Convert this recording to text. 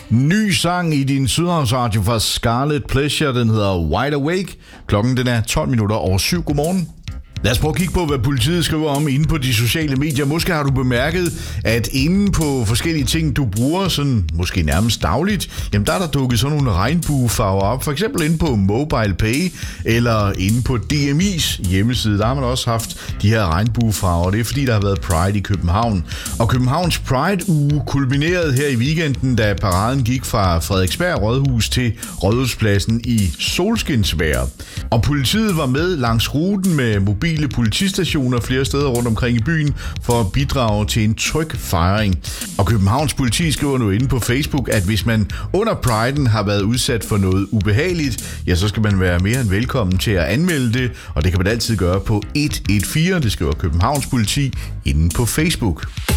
Ny sang i din Sydhavnsradio fra Scarlet Pleasure, den hedder Wide Awake. Klokken den er 7:12. Godmorgen. Lad os prøve at kigge på, hvad politiet skriver om inde på de sociale medier. Måske har du bemærket, at inde på forskellige ting, du bruger sådan måske nærmest dagligt, jamen der er der dukket sådan nogle regnbuefarver op. For eksempel inde på MobilePay eller inde på DMI's hjemmeside. Der har man også haft de her regnbuefarver. Det er fordi, der har været Pride i København. Og Københavns Pride-uge kulminerede her i weekenden, da paraden gik fra Frederiksberg Rådhus til Rådhuspladsen i solskinsvejr. Og politiet var med langs ruten med mobile politistationer flere steder rundt omkring i byen for at bidrage til en tryg fejring. Og Københavns politi skriver nu inde på Facebook, at hvis man under Priden har været udsat for noget ubehageligt, ja, så skal man være mere end velkommen til at anmelde det, og det kan man altid gøre på 114. Det skriver Københavns politi inde på Facebook.